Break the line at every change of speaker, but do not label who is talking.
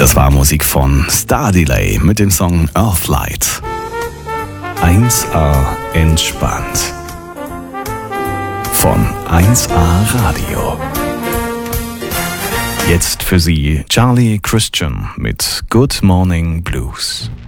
Das war Musik von Star Delay mit dem Song Earthlight. 1A entspannt. Von 1A Radio. Jetzt für Sie Charlie Christian mit Good Morning Blues.